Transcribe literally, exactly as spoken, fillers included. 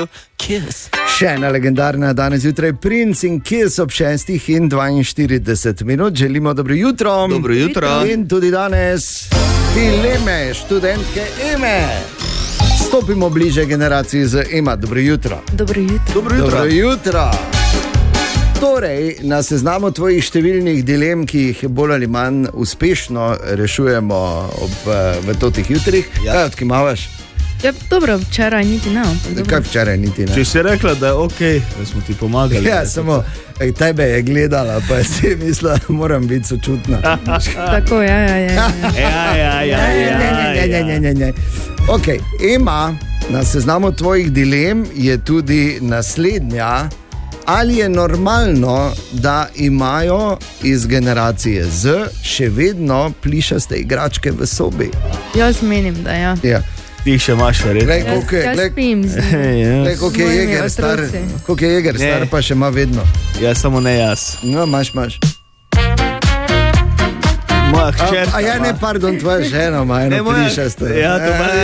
grupo Kiss. Še ena legendarna danes zjutraj, Prince in Kiss ob šestih in dvainštirideset minut. Želimo dobro jutro. Dobro jutro. In tudi danes dileme študentke Eme. Stopimo bliže generaciji z Ema. Dobro jutro. Dobro jutro. Dobro jutro. Dobro jutro. Torej, na seznamu tvojih številnih dilem, ki jih bolj ali manj uspešno rešujemo ob, v totih jutrih, ja. Kaj odkimavaš? Ja, dobro, včeraj niti ne. Kaj včeraj niti ne? Če si rekla, da je ok, da smo ti pomagali. Ja, samo ej, tebe je gledala, pa si mislila, da moram biti sočutna. Tako, ja, ja, ja. Ja, ja, ja, ja. Ne, ne, ne, ne, ne. Ok, Ema, na seznamu tvojih dilem je tudi naslednja. Ali je normalno, da imajo iz generacije Z še vedno plišaste igračke v sobi? Jaz menim, da ja. Ja. Ti še imaš verjetno. Glej, Jaz, koliko je, jaz glej, spim z njim. glej, koliko je mojimi Jeger star, otroci. koliko je Jeger Ne. star, pa še ima vedno. Ja, samo ne jaz. No, imaš, imaš. Moja A, hčerka a ja, ne, ima. pardon, tvoja žena ima eno Ne, moja- plišasto. Ja, to pa